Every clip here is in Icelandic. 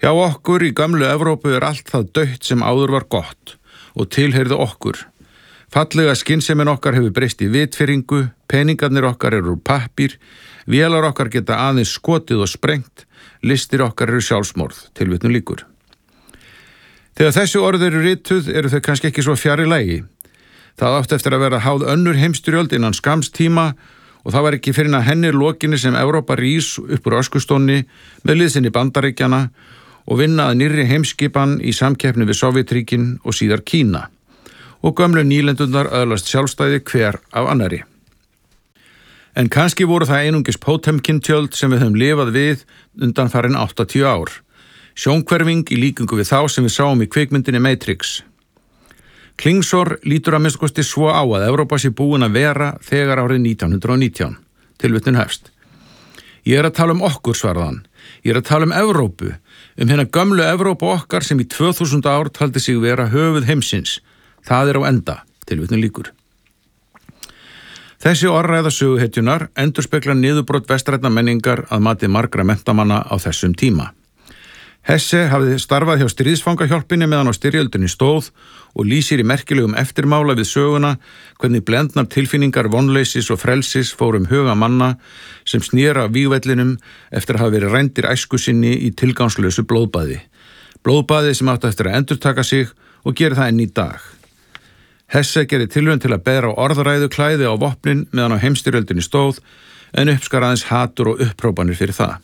Hjá okkur í gömlu Evrópu allt það dautt sem áður var gott og tilheyrði okkur. Fallega skynsemin okkar hefur breyst í vitfirringu, peningarnir okkar eru úr pappír, vélar okkar geta aðeins skotið og sprengt, listir okkar eru sjálfsmorð, tilvitnun lýkur. Þegar þessi orð eru rituð eru þau kannski ekki svo fjarri lagi. Það átti eftir að vera háð önnur heimstyrjöld innan skamms tíma og það var ekki fyrr en henni lokinni sem Evrópa rís upp úr öskustónni með liðsinni Bandaríkjanna og vinna að nýrri heimskipan í samkeppni við Sovétríkin og síðar Kína og gömlu nýlendurnar öðlast sjálfstæði hver af annarri. En kannski voru það einungis Potemkin-tjöld sem við höfum lifað við undanfarin 80 ár. Sjónhverfing í líkingu við þá sem við sáum í kvikmyndinni Matrix. Klingsor lítur að minnstakosti svo á að Evrópa sé búin að vera þegar árið 1919. Tilvitnun hefst. Ég er að tala um okkur, svarðan. Ég er að tala um Evrópu, hérna gömlu Evrópu okkar sem í 2000 ár taldi sig vera höfuð heimsins. Það er á enda. Tilvitnun lýkur. Þessi orðræða söguhetjunar endurspeglar niðurbrot vestrænna menningar að mati margra menntamanna á þessum tíma. Hesse hafði starfað hjá stríðsfangahjálpinni meðan á styrjöldinni stóð og lýsir í merkilegum eftirmála við söguna hvernig blendnar tilfinningar vonleysis og frelsis fórum huga manna sem snýra vígvellinum eftir að hafa verið rændir æsku sinni í tilgangslausu blóðbaði. Blóðbaði sem átti eftir að endurtaka sig og gera það enn í dag. Hesse gerði tilraun til að bera á orðræðu klæði á vopnin meðan á heimstyrjöldinni stóð en uppskar aðeins hatur og upphrópanir fyrir það.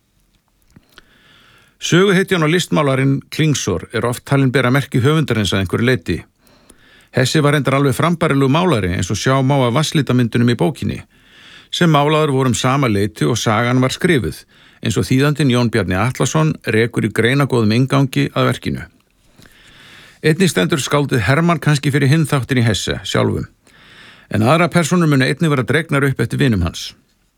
Söguhetjan og listmálarinn Klingsor er oft talin bera merki höfundarins að einhverju leyti. Hesse var reyndar alveg frambærilegu málari eins og sjá má af vatnslitamyndunum í bókinni, sem málaður voru sama leyti og sagan var skrifuð, eins og þýðandinn Jón Bjarni Atlason rekur í greinagóðum inngangi að verkinu. Einnig stendur skáldið Hermann kannski fyrir hinn þáttin í Hesse sjálfum, en aðra persónur munu einnig vera dregnar upp eftir vinum hans.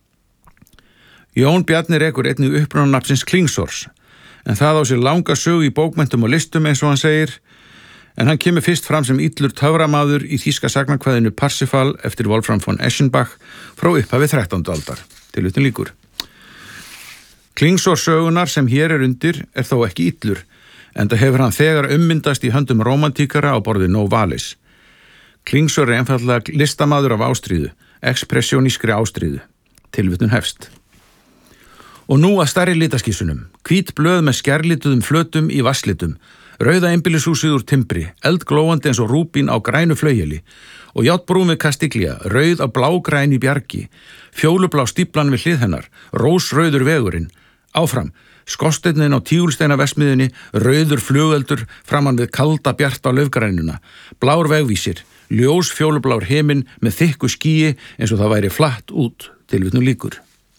Jón Bjarni rekur einnig upprunanafnsins Klingsors, en það á sér langa sögu í bókmenntum og listum eins og hann segir, en hann kemur fyrst fram sem illur töframaður í þýska sagnakvæðinu Parsifal eftir Wolfram von Eschenbach frá upphafi 13. aldar. Tilvitnun lýkur. Klingsor sögunar sem hér er undir er þó ekki illur, enda hefur hann þegar ummyndast í höndum rómantíkara á borði Novalis. Klingsor er einfallega listamaður af ástríðu, expressionískri ástríðu. Tilvitnun hefst. Og nú að stærri litaskísunum, hvít blöð með skærlituðum flötum í vasslitum, rauða einbýlishúsið úr timbri, eldglóandi eins og rúbín á grænu flaugjali og járnbrún við kastiglia, rauð á blágræn í bjargi, fjólublá stíplan við hlið hennar, rósrauður vegurinn, áfram, skorsteinninn á tígulsteinaverksmiðjunni, rauður flugeldur framan við kalda bjart á laufgrænuna, blár vegvísir, ljós fjólublár himinn með þykku skýi eins og það væri flatt út, tilvitnun lýkur.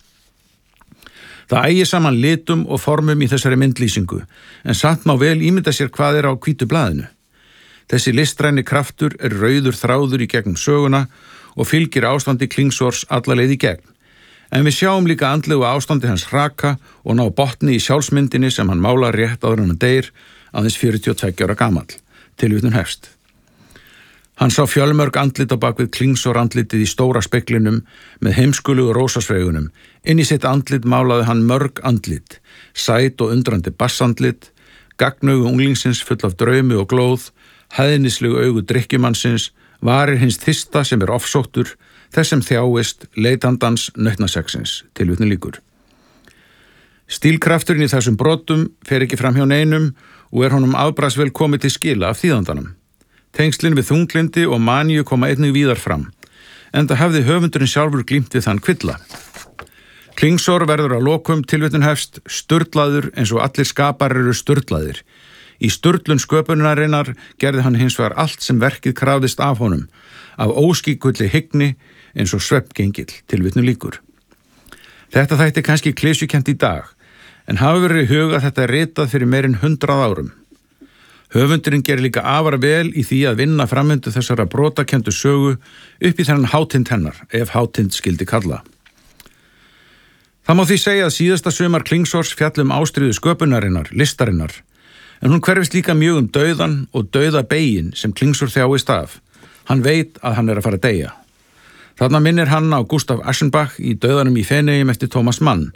Það ægir saman litum og formum í þessari myndlýsingu, en samt má vel ímynda sér hvað er á hvítu blaðinu. Þessi listræni kraftur er rauður þráður í gegnum söguna og fylgir ástandi Klingsors alla leið í gegn. En við sjáum líka andlegu ástandi hans hraka og ná botni í sjálfsmyndinni sem hann málar rétt áður en hann deyr, aðeins 42 ára gamall. Tilvitnun hefst. Hann sá fjölmörg andlit á bak við Klingsor andlitið í stóra speklinum með heimskulugu rósasveigunum. Inn í sitt andlit málaði hann mörg andlit, sæt og undrandi bassandlit, gagnaugu unglingsins full af draumi og glóð, hæðnislegu augu drykkjumannsins, varir hins þista sem er ofsóttur, þess sem þjáist, leitandans nautnaseksins, tilvitnun lýkur. Stílkrafturinn í þessum brotum fer ekki fram hjá neinum og er honum afbragðsvel komið til skila af þýðandanum. Tengslin við þunglindi og maníu koma einnig víðar fram, enda hafði höfundurinn sjálfur glímt við þann kvilla. Klingsor verður að lokum tilvitnun hefst sturlaður eins og allir skapar eru sturlaðir. Í sturlun sköpunarinnar gerði hann hins vegar allt sem verkið krafðist af honum, af óskíkulli hygni eins og svefngengill, tilvitnun lýkur. Þetta þætti kannski klisjukent í dag, en hafi verið í huga þetta er ritað fyrir meirinn 100 árum. Höfundurinn gerir líka afar vel í því að vinna framöndu þessara brotakenndu sögu upp í þennan hátind hennar, ef hátind skildi kalla. Það má því segja að síðasta sumar Klingsors fjallum ástríðu sköpunarinnar, listarinnar, en hún hverfist líka mjög dauðan og dauðabegin sem Klingsor þjáist af. Hann veit að hann er að fara að deyja. Þarna minnir hann á Gustav Aschenbach í Dauðanum í Feneyjum eftir Thomas Mann.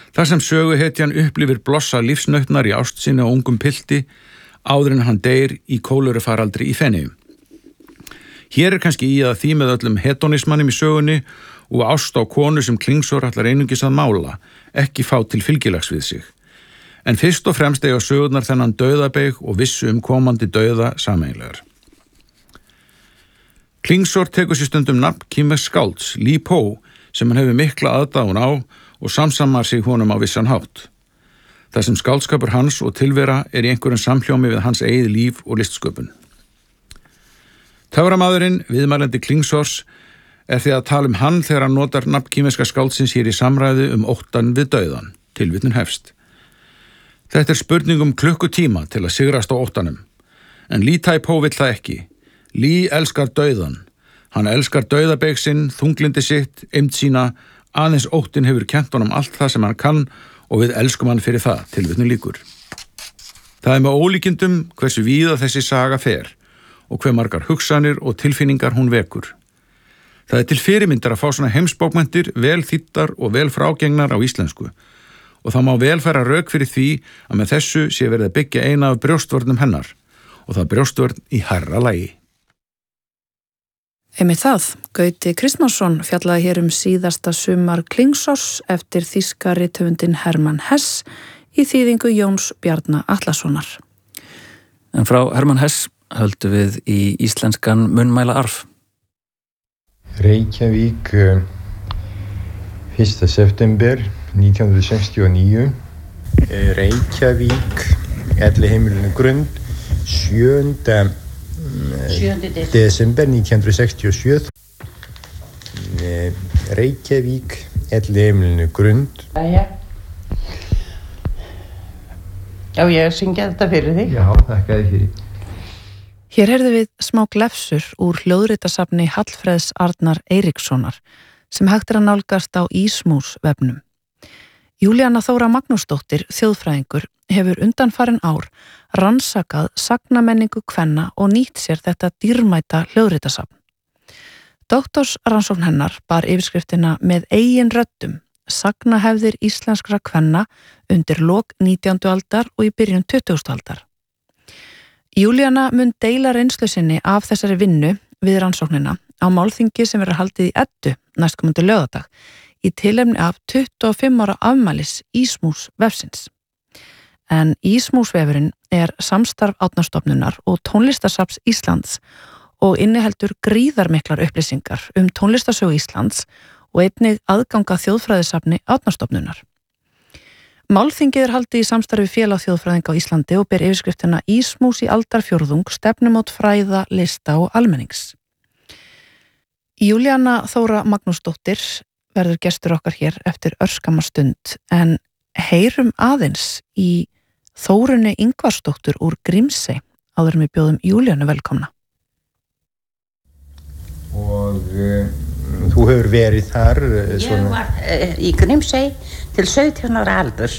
Þar sem söguhetjan upplifir blossa lífsnautnar í ást sinni og ungum pilti áður en hann deyr í kólerufaraldri í Feneyjum. Hér kannski í að því með öllum hedonismannum í sögunni og ást á konu sem Klingsor ætlar einungis að mála, ekki fá til fylgilags við sig. En fyrst og fremst eiga sögurnar þennan dauðabeig og vissu komandi dauða sameiginlegar. Klingsor tekur sér stundum nafn kínversks skálds, Li Po, sem hann hefur mikla aðdáun á og samsamar sig honum á vissan hátt. Það sem skáldskapur hans og tilvera í einhverjum samhljómi við hans eigið líf og listsköpun. Töframadurinn, viðmælandi Klingsors, því að tala hann þegar hann notar nafn kínverska skáldsins hér í samræðu óttan við dauðan, tilvitnun hefst. Þetta spurning klukkutíma til að sigrast á óttanum, en Li Po vill það ekki. Li elskar dauðan. Hann elskar dauðabeig sinn, þunglindi sitt, eymd sína, aðeins óttin hefur kennt honum allt það sem hann kann og við elskum hann fyrir það, tilvitnun lýkur. Það með ólíkindum hversu víða þessi saga fer og hve margar hugsanir og tilfinningar hún vekur. Það til fyrirmyndar að fá svona heimsbókmenntir vel þýddar og vel frágengnar á íslensku og það má vel færa rök fyrir því að með þessu sé verið að byggja eina af brjóstvörnum hennar og það brjóstvörn í hærra lagi. Einmitt það, Gauti Kristmánsson fjallaði hér síðasta sumar Klingsors eftir þýska rithöfundinn Hermann Hess í þýðingu Jóns Bjarna Atlasonar. En frá Hermann Hess höldum við í íslenskan munnmæla arf. Reykjavík 1. september 1969. Reykjavík, Elliheimilinu Grund, 7. desember 1967. Reykjavík, Elliheimilinu Grund. Já, ég syngja þetta fyrir þig. Já, þakka þér fyrir. Hér heyrðum við smá glefsur úr hljóðritasafni Hallfreðs Arnar Eiríkssonar sem hægt að nálgast á Ísmús vefnum. Júlíana Þóra Magnúsdóttir, þjóðfræðingur, hefur undanfarin ár rannsakað sagnamenningu kvenna og nýtt sér þetta dýrmæta hljóðritasafn. Doktorsrannsókn hennar bar yfirskriftina með eigin röddum, sagnahefðir íslenskra kvenna undir lok 19. aldar og í byrjun 20. aldar. Júlíana mun deila reynslu sinni af þessari vinnu við rannsóknina á málþingi sem verður haldið í Eddu næstkomandi laugardag í tilefni af 25 ára afmælis Ísmús vefsins. En Ísmús vefurinn samstarf Árnastofnunar og Tónlistarsafns Íslands og inniheldur gríðarmiklar upplýsingar tónlistarsögu Íslands og einnig aðganga þjóðfræðisafni Árnastofnunar. Málþingið haldið í samstarfi Félag þjóðfræðinga á Íslandi og ber yfirskriftina Ísmús í aldarfjórðung, stefnumót fræða, lista og almennings. Júlíana Þóra Magnúsdóttir verður gestur okkar hér eftir örskamma stund en heyrum aðeins í Þórunni Ingvarsdóttur úr Grímsey áður en við bjóðum Júlíanu velkomna. Og þú hefur verið þar Ég var í Grímsey til 17 ára aldurs.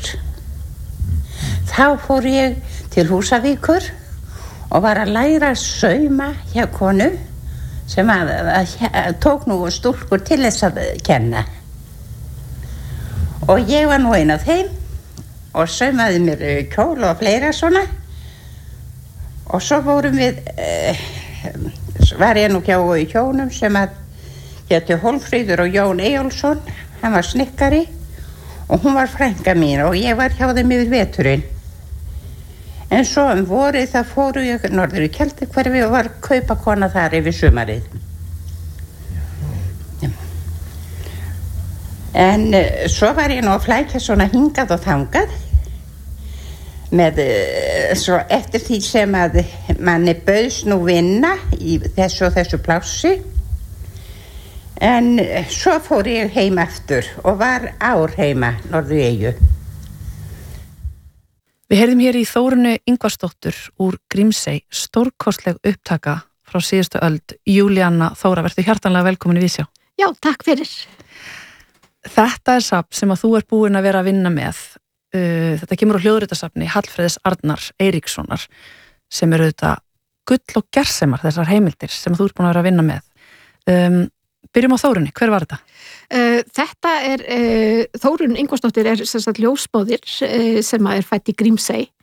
Þá fór ég til Húsavíkur og var að læra að sauma hjá konu sem tók nú stúlkur til þess að kenna. Og ég var nú ein af þeim og saumaði mér kjól og fleira svona. Og svo vorum við, var ég nú hjá í hjónum sem hétu Hólmfríður og Jón Eyjólfsson, hann var snikkari og hún var frænka mín og ég var hjá þeim yfir veturinn. En svo vorið það fóru ég norður í Keldihverfi og var kaupakona þar yfir sumarið. En svo var ég nú að flækja svona hingað og þangað með svo eftir því sem að manni bauðs nú vinna í þessu og þessu plássi. En svo fór ég heim aftur og var ár heima norður í Eyju. Við heyrðum hér í Þórunni Ingvarsdóttur úr Grímsey, stórkostleg upptaka frá síðustu öld. Júlíana Þóra, vertu hjartanlega velkomin í Vísjá. Já, takk fyrir. Þetta safn sem að þú búin að vera að vinna með. Þetta kemur á hljóðritasafni Hallfreðs Arnar Eiríkssonar sem eru þetta gull og gersemar þessar heimildir sem þú búin að vera að vinna með. Byrjum á Þórunni, hver var þetta? Þetta Þórunn Ingvarsdóttir sem sagt ljósmóðir sem er fædd í Grímsey